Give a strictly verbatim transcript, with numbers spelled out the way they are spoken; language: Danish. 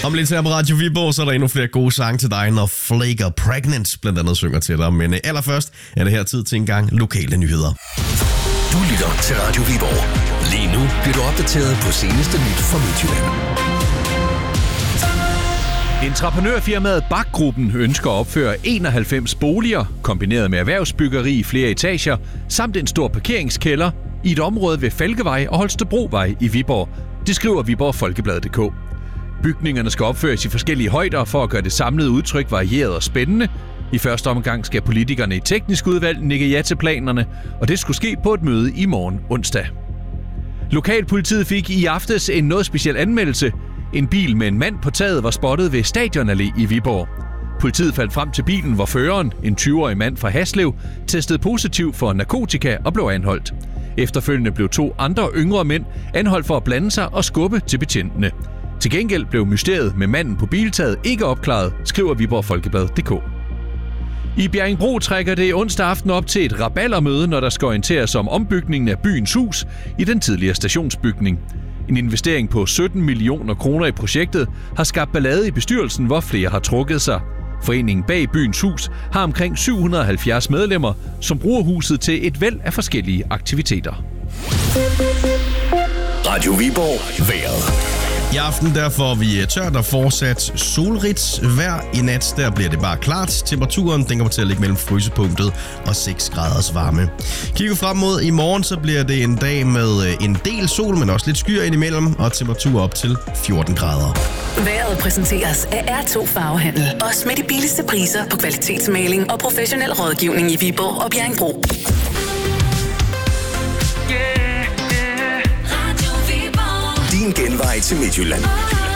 Om lidt her på Radio Viborg, så er der endnu flere gode sange til dig, når Flaker Pregnant blandt andet synger til dig. Men allerførst er det her tid til en gang lokale nyheder. Du lytter til Radio Viborg. Lige nu bliver du opdateret på seneste nyt fra Midtjylland. Entreprenørfirmaet Bak-gruppen ønsker at opføre enoghalvfems boliger, kombineret med erhvervsbyggeri i flere etager, samt en stor parkeringskælder i et område ved Falkevej og Holstebrovej i Viborg. Det skriver Viborg Folkeblad punktum d k. Bygningerne skal opføres i forskellige højder for at gøre det samlede udtryk varieret og spændende. I første omgang skal politikerne i teknisk udvalg nikke ja til planerne, og det skulle ske på et møde i morgen onsdag. Lokalpolitiet fik i aftes en noget speciel anmeldelse. En bil med en mand på taget var spottet ved Stadion Allé i Viborg. Politiet faldt frem til bilen, hvor føreren, en tyve-årig mand fra Haslev, testede positiv for narkotika og blev anholdt. Efterfølgende blev to andre yngre mænd anholdt for at blande sig og skubbe til betjentene. Til gengæld blev mysteriet med manden på biltaget ikke opklaret, skriver Viborg Folkeblad punktum d k. I Bjerringbro trækker det onsdag aften op til et rabaldermøde, når der skal orienteres om ombygningen af byens hus i den tidligere stationsbygning. En investering på sytten millioner kroner i projektet har skabt ballade i bestyrelsen, hvor flere har trukket sig. Foreningen bag byens hus har omkring syv hundrede og halvfjerds medlemmer, som bruger huset til et væld af forskellige aktiviteter. Radio Viborg. Vejret. I aften der får vi tørt og fortsat solrigt vejr. I nat der bliver det bare klart. Temperaturen den kommer til at ligge mellem frysepunktet og seks graders varme. Kigger frem mod i morgen, så bliver det en dag med en del sol, men også lidt skyer indimellem, og temperatur op til fjorten grader. Vejret præsenteres af R to Farvehandel. Også med de billigste priser på kvalitetsmaling og professionel rådgivning i Viborg og Bjerringbro. Din genvej til Midtjylland.